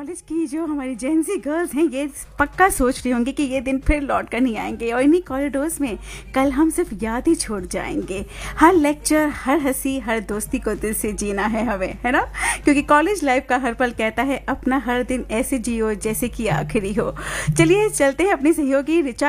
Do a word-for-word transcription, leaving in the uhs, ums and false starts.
College की जो हमारी जेंजी गर्ल्स हैं ये पक्का सोच रही होंगी कि ये दिन फिर लौट कर नहीं आएंगे और इन्हीं कॉरिडोर्स में कल हम सिर्फ याद ही छोड़ जाएंगे। हर लेक्चर, हर हंसी, हर दोस्ती को दिल से जीना है हमें, है ना? क्योंकि कॉलेज लाइफ का हर पल कहता है अपना हर दिन ऐसे जियो जैसे कि आखिरी हो। चलिए चलते हैं अपनी सहयोगी रिचा